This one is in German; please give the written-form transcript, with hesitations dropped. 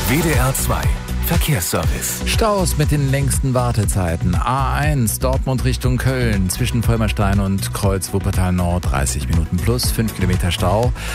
WDR 2 Verkehrsservice. Staus mit den längsten Wartezeiten. A1 Dortmund Richtung Köln zwischen Vollmerstein und Kreuz Wuppertal Nord 30 Minuten plus 5 Kilometer Stau.